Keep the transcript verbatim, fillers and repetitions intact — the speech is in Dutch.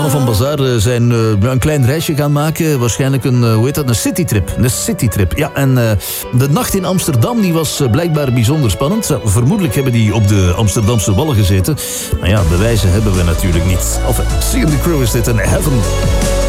Van Bazaar zijn uh, een klein reisje gaan maken. Waarschijnlijk een, uh, hoe heet dat, een citytrip. Een citytrip, ja. En uh, de nacht in Amsterdam die was uh, blijkbaar bijzonder spannend. Uh, vermoedelijk hebben die op de Amsterdamse wallen gezeten. Maar ja, bewijzen hebben we natuurlijk niet. Of, uh, C and the Crew is dit een Heaven.